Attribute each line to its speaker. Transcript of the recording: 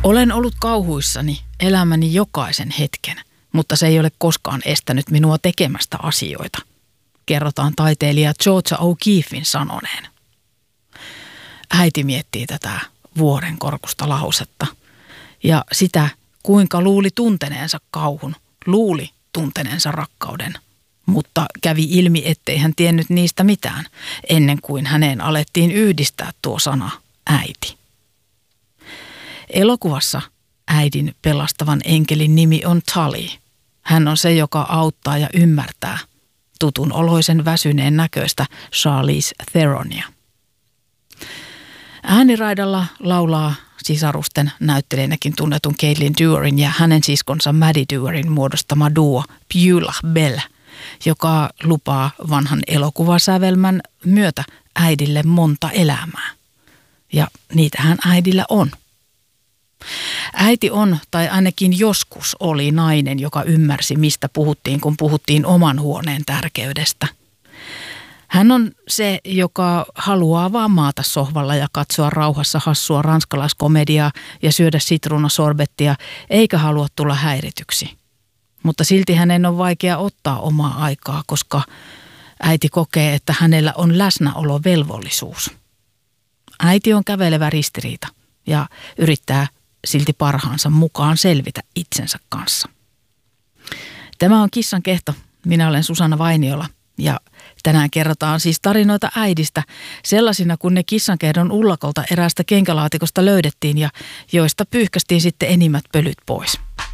Speaker 1: Olen ollut kauhuissani elämäni jokaisen hetken, mutta se ei ole koskaan estänyt minua tekemästä asioita, kerrotaan taiteilija Georgia O'Keeffin sanoneen. Äiti miettii tätä vuorenkorkusta lausetta ja sitä, kuinka luuli tunteneensa kauhun, luuli tunteneensa rakkauden, mutta kävi ilmi, ettei hän tiennyt niistä mitään ennen kuin häneen alettiin yhdistää tuo sana äiti. Elokuvassa äidin pelastavan enkelin nimi on Tully. Hän on se, joka auttaa ja ymmärtää tutun oloisen väsyneen näköistä Charlize Theronia. Ääniraidalla laulaa sisarusten näyttelijänäkin tunnetun Caitlin Dewerin ja hänen siskonsa Maddie Dewerin muodostama duo Beulah Bell, joka lupaa vanhan elokuvasävelmän myötä äidille monta elämää. Ja niitähän äidillä on. Äiti on, tai ainakin joskus oli nainen, joka ymmärsi, mistä puhuttiin, kun puhuttiin oman huoneen tärkeydestä. Hän on se, joka haluaa vaan maata sohvalla ja katsoa rauhassa hassua ranskalaiskomediaa ja syödä sitruunasorbettia, eikä halua tulla häirityksi. Mutta silti hänen on vaikea ottaa omaa aikaa, koska äiti kokee, että hänellä on läsnäolovelvollisuus. Äiti on kävelevä ristiriita ja yrittää silti parhaansa mukaan selvitä itsensä kanssa. Tämä on Kissan kehto. Minä olen Susanna Vainiola ja tänään kerrotaan siis tarinoita äidistä sellaisina, kun ne kissankehdon ullakolta eräästä kenkälaatikosta löydettiin ja joista pyyhkästiin sitten enimmät pölyt pois.